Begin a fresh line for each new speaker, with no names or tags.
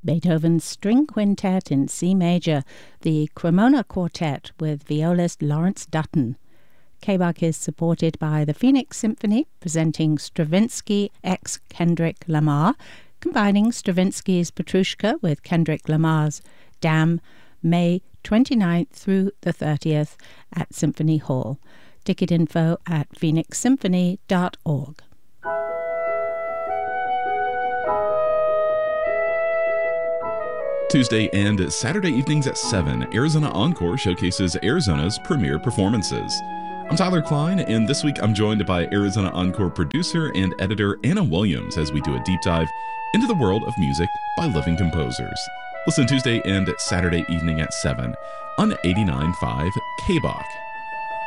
Beethoven's String Quintet in C major, the Cremona Quartet with violist Lawrence Dutton. K-Bach is supported by the Phoenix Symphony, presenting Stravinsky x Kendrick Lamar, combining Stravinsky's Petrushka with Kendrick Lamar's Dam, May 29th through the 30th at Symphony Hall. Ticket info at phoenixsymphony.org.
Tuesday and Saturday evenings at 7, Arizona Encore showcases Arizona's premier performances. I'm Tyler Klein, and this week I'm joined by Arizona Encore producer and editor Anna Williams as we do a deep dive into the world of music by living composers. Listen Tuesday and Saturday evening at 7 on 89.5 K-Bach.